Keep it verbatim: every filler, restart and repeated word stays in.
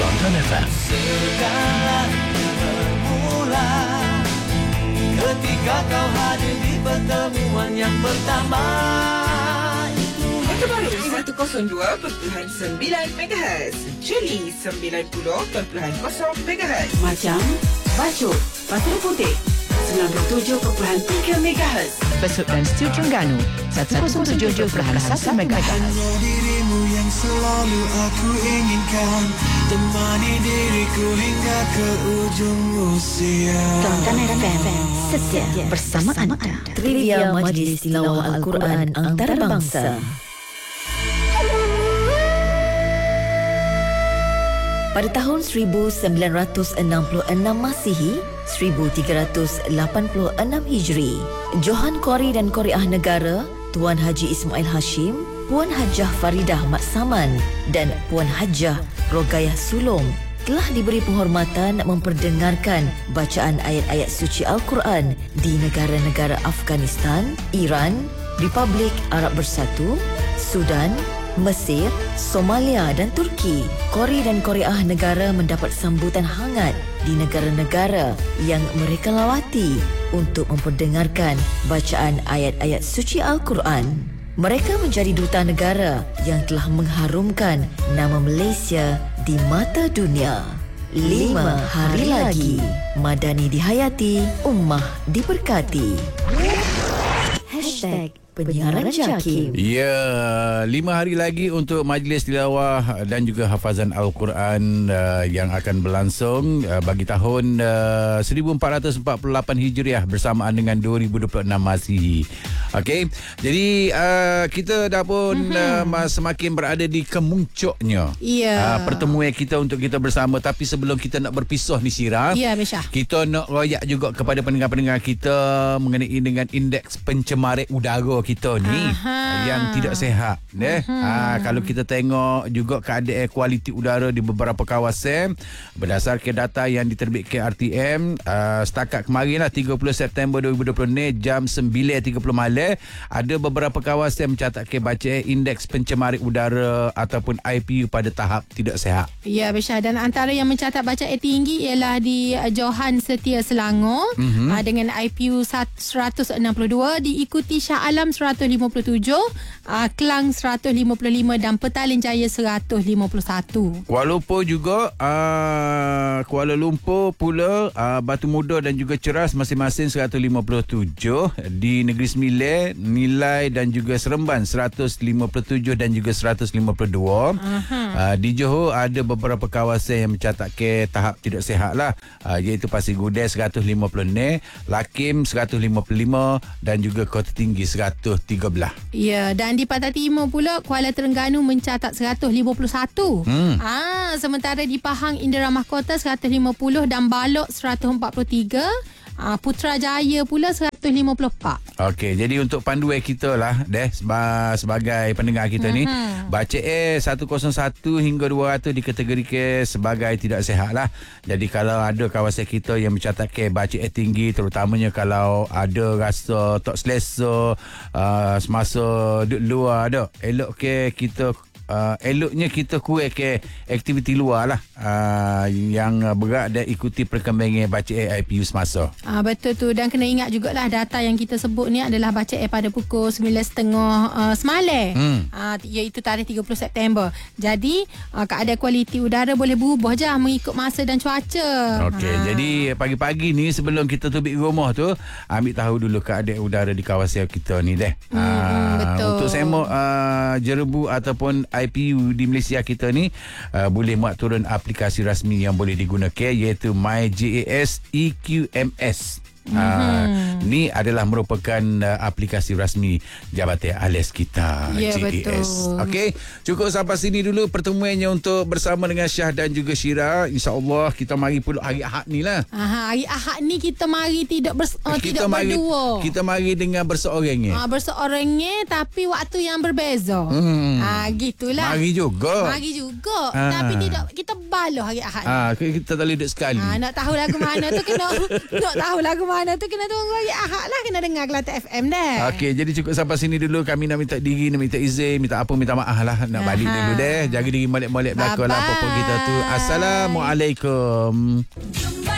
Tonton F M. Segala bermula ketika kau hadir di pertemuan yang pertama. Terbaru seratus dua perpuluhan sembilan megahertz, Jeli sembilan puluh perpuluhan kosong megahertz. Macam Bacot, Pasir Putih sembilan puluh tujuh perpuluhan tiga megahertz. Besut dan Stiu Terengganu seratus tujuh perpuluhan satu megahertz. Dirimu yang selalu aku inginkan, temani diriku hingga ke ujung usia. Tonton F M, setia bersama anda. Trivia Majlis Tilawah Al-Quran Antarabangsa. Pada tahun seribu sembilan ratus enam puluh enam Masihi, seribu tiga ratus lapan puluh enam Hijri, Johan Qori dan Qoriah Negara, Tuan Haji Ismail Hashim, Puan Hajah Faridah Mat Saman dan Puan Hajah Rogayah Sulong telah diberi penghormatan memperdengarkan bacaan ayat-ayat suci Al-Quran di negara-negara Afghanistan, Iran, Republik Arab Bersatu, Sudan, Mesir, Somalia dan Turki. Qori dan Qoriah Negara mendapat sambutan hangat di negara-negara yang mereka lawati untuk memperdengarkan bacaan ayat-ayat suci Al-Quran. Mereka menjadi duta negara yang telah mengharumkan nama Malaysia di mata dunia. Lima hari lagi, Madani dihayati, Ummah diberkati. Hashtag Penyiaran Jakim. Ya, lima hari lagi untuk Majlis Tilawah dan juga Hafazan Al-Quran uh, yang akan berlangsung uh, bagi tahun uh, seribu empat ratus empat puluh lapan Hijriah bersamaan dengan dua ribu dua puluh enam Masihi. Okey, jadi uh, kita dah pun mm-hmm. uh, semakin berada di kemuncaknya yeah. uh, pertemuan kita untuk kita bersama. Tapi sebelum kita nak berpisah ni, Syirah, ya, yeah, kita nak royak juga kepada pendengar-pendengar kita mengenai dengan indeks pencemaran udara kita ni. Aha. Yang tidak sihat. Eh? Ha, kalau kita tengok juga keadaan kualiti udara di beberapa kawasan berdasarkan data yang diterbitkan R T M uh, setakat kemarin lah tiga puluh September dua ribu dua puluh ni jam sembilan tiga puluh malam, ada beberapa kawasan mencatatkan bacaan indeks pencemaran udara ataupun I P U pada tahap tidak sihat. Ya, Besar. Dan antara yang mencatat bacaan tinggi ialah di Johan Setia Selangor mm-hmm. uh, dengan I P U seratus enam puluh dua, diikuti Shah Alam seratus lima puluh tujuh, uh, Kelang seratus lima puluh lima dan Petaling Jaya seratus lima puluh satu. Kuala Lumpur juga, uh, Kuala Lumpur pula, uh, Batu Muda dan juga Ceras masing-masing seratus lima puluh tujuh. Di Negeri Sembilan, Nilai dan juga Seremban seratus lima puluh tujuh dan juga seratus lima puluh dua. Uh, di Johor ada beberapa kawasan yang mencatatkan tahap tidak sihat lah, uh, iaitu Pasir Gudang seratus lima puluh enam, Lakim seratus lima puluh lima dan juga Kota Tinggi seratus tiga belas. Ya, dan di Pantai Timur pula Kuala Terengganu mencatat seratus lima puluh satu. Hmm. Ah, sementara di Pahang Indra Mahkota seratus lima puluh dan Balok seratus empat puluh tiga. Ah, Putrajaya pula seratus lima puluh empat. Okey, jadi untuk panduan kita lah deh sebagai pendengar kita uh-huh. ni, bacaan seratus satu hingga dua ratus dikategorikan sebagai tidak sihat lah. Jadi kalau ada kawasan kita yang mencatatkan bacaan tinggi, terutamanya kalau ada rasa tak selesa uh, semasa duduk luar, ada elok ke kita Uh, eloknya kita kurang ke aktiviti luar lah uh, yang berat dan ikuti perkembangan bacaan I P U semasa. Ah, betul tu, dan kena ingat jugalah data yang kita sebut ni adalah bacaan pada pukul sembilan tiga puluh uh, semalam, hmm. uh, iaitu tarikh tiga puluh September. Jadi uh, keadaan kualiti udara boleh berubah je mengikut masa dan cuaca. Okey, ha. Jadi pagi-pagi ni sebelum kita tubik rumah tu, ambil tahu dulu keadaan udara di kawasan kita ni deh. Hmm, uh, betul. Untuk semak uh, jerebu ataupun I P U di Malaysia kita ni, uh, boleh muat turun aplikasi rasmi yang boleh digunakan, iaitu My J A S E Q M S. Mm-hmm. Uh, ni adalah merupakan uh, aplikasi rasmi Jabatan Alias kita, ya, J A S. Betul. Okey, cukup sampai sini dulu pertemuannya untuk bersama dengan Syah dan juga Syirah. InsyaAllah kita mari pula hari Ahad ni lah. Aha, hari Ahad ni kita mari tidak bers- uh, kita tidak mari, berdua. Kita mari dengan berseorangnya. Ah, berseorangnya tapi waktu yang berbeza. Hmm. Ah, gitulah. Mari juga. Mari juga. Ah. Tapi tidak, kita baloh hari Ahad ni. Ah, kita tak boleh duduk sekali. Ah, nak tahu lagu mana tu kena nak tahu lagu mana tu kena tunggu lagi. Ahad lah kena dengar Kelantan F M dah. Okey, jadi cukup sampai sini dulu. Kami nak minta diri, nak minta izin, minta apa, minta maaf lah. Nak balik Aha. dulu deh. Jaga diri balik-balik belakang lah apa-apa kita tu. Assalamualaikum.